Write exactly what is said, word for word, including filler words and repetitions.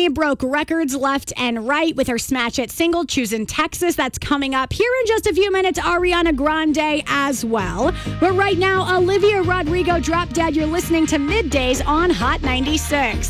Britney broke records left and right with her Smash It single, Choosing Texas. That's coming up here in just a few minutes. Ariana Grande as well. But right now, Olivia Rodrigo, Drop Dead. You're listening to Middays on Hot ninety-six.